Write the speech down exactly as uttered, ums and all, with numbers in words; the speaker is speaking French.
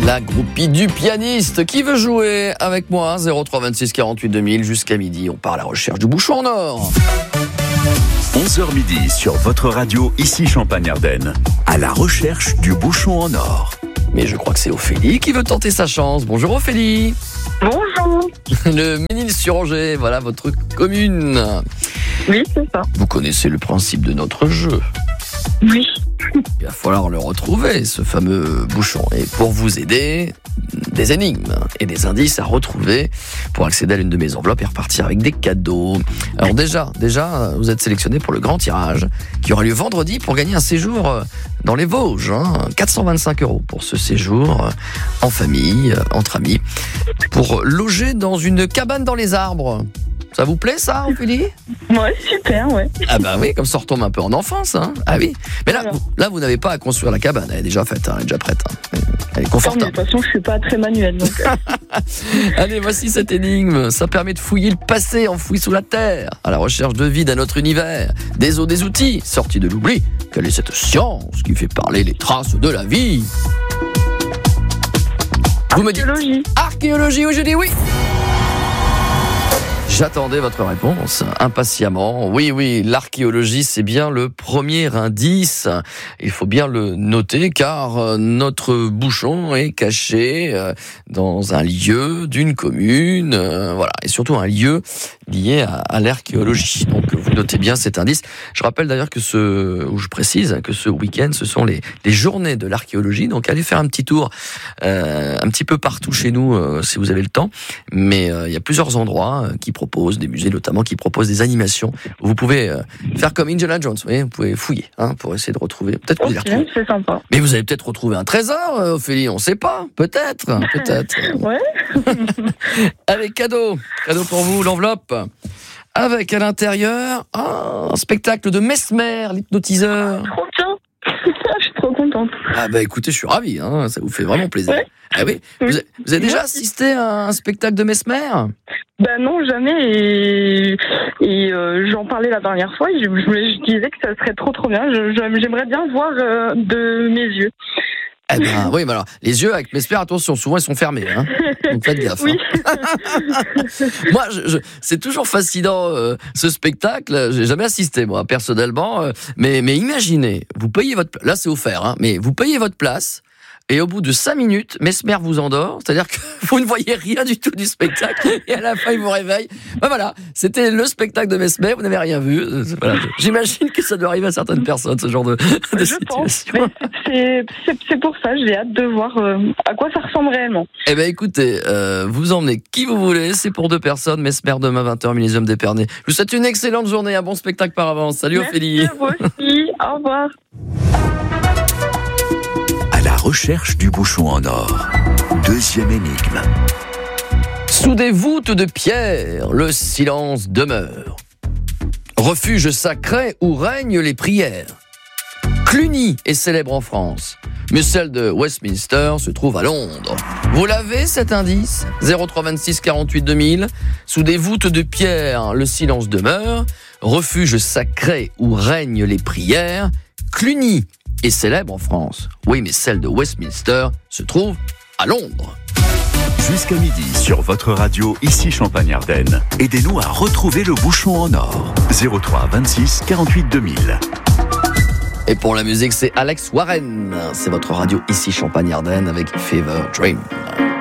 la groupie du pianiste. Qui veut jouer avec moi? zéro trois vingt-six quarante-huit deux mille jusqu'à midi. On part à la recherche du bouchon en or. onze heures midi sur votre radio, ici Champagne-Ardenne. À la recherche du bouchon en or. Mais je crois que c'est Ophélie qui veut tenter sa chance. Bonjour Ophélie. Bonjour. Le Ménil-sur-Angers, voilà votre commune. Oui, c'est ça. Vous connaissez le principe de notre jeu. Oui. Il va falloir le retrouver, ce fameux bouchon. Et pour vous aider, des énigmes et des indices à retrouver pour accéder à l'une de mes enveloppes et repartir avec des cadeaux. Alors déjà, déjà, vous êtes sélectionné pour le grand tirage qui aura lieu vendredi pour gagner un séjour dans les Vosges. Hein. quatre cent vingt-cinq euros pour ce séjour en famille, entre amis, pour loger dans une cabane dans les arbres. Ça vous plaît ça, Ophélie? Ouais, super, ouais. Ah bah oui, comme ça on retombe un peu en enfance, hein. Ah oui. Mais là, vous, là vous n'avez pas à construire la cabane, elle est déjà faite, hein, elle est déjà prête. Hein. Elle est confortable. De toute façon, je suis pas très manuelle, donc. Allez, voici cette énigme. Ça permet de fouiller le passé enfoui sous la terre, à la recherche de vie d'un autre univers, des os, des outils, sortis de l'oubli. Quelle est cette science qui fait parler les traces de la vie? Vous me dites Archéologie. Archéologie, oui, je dis oui. J'attendais votre réponse impatiemment. Oui, oui, l'archéologie, c'est bien le premier indice. Il faut bien le noter car notre bouchon est caché dans un lieu d'une commune, voilà, et surtout un lieu lié à, à l'archéologie. Donc vous notez bien cet indice. Je rappelle d'ailleurs que ce, ou je précise que ce week-end, ce sont les, les journées de l'archéologie. Donc allez faire un petit tour, euh, un petit peu partout chez nous euh, si vous avez le temps. Mais euh, il y a plusieurs endroits euh, qui proposent, des musées notamment, qui proposent des animations. Vous pouvez euh, faire comme Indiana Jones, vous voyez, vous pouvez fouiller hein, pour essayer de retrouver. Peut-être que vous allez retrouver. C'est sympa. Mais vous allez peut-être retrouver un trésor, euh, Ophélie, on ne sait pas. Peut-être, peut-être. Ouais. Allez, cadeau, cadeau pour vous, l'enveloppe. Avec à l'intérieur oh, un spectacle de Mesmer, l'hypnotiseur. Trop bien. Je suis trop contente. Ah bah écoutez, je suis ravi, hein, ça vous fait vraiment plaisir. Ouais. Ah oui. Vous avez, vous avez déjà assisté à un spectacle de Mesmer? Ben non, jamais. Et, et euh, j'en parlais la dernière fois. Et je, je, je disais que ça serait trop trop bien. Je, je, j'aimerais bien voir euh, de mes yeux. Eh ben oui, mais alors les yeux avec Mesmer, attention, souvent ils sont fermés, hein. Donc faites gaffe. Oui. Hein. Moi, je, je, c'est toujours fascinant euh, ce spectacle. J'ai jamais assisté moi personnellement, euh, mais mais imaginez, vous payez votre, là c'est offert, hein, mais vous payez votre place. Et au bout de cinq minutes, Mesmer vous endort, c'est-à-dire que vous ne voyez rien du tout du spectacle, et à la fin, il vous réveille. Ben voilà, c'était le spectacle de Mesmer, vous n'avez rien vu. Voilà. J'imagine que ça doit arriver à certaines personnes, ce genre de, de Je situation. pense. C'est, c'est, c'est pour ça, j'ai hâte de voir euh, à quoi ça ressemble réellement. Eh ben écoutez, euh, vous emmenez qui vous voulez, c'est pour deux personnes, Mesmer demain vingt heures, Millésium d'Épernay. Je vous souhaite une excellente journée, un bon spectacle par avance. Salut Merci Ophélie. à vous aussi, au revoir. À la recherche du bouchon en or. Deuxième énigme. Sous des voûtes de pierre, le silence demeure. Refuge sacré où règnent les prières. Cluny est célèbre en France, mais celle de Westminster se trouve à Londres. Vous l'avez cet indice? zéro trois vingt-six quarante-huit deux mille. Sous des voûtes de pierre, le silence demeure. Refuge sacré où règnent les prières. Cluny est célèbre en France. Oui, mais celle de Westminster se trouve à Londres. Jusqu'à midi sur votre radio, ici Champagne-Ardenne. Aidez-nous à retrouver le bouchon en or. zéro trois vingt-six quarante-huit deux mille. Et pour la musique, c'est Alex Warren. C'est votre radio ici Champagne-Ardenne avec Fever Dream.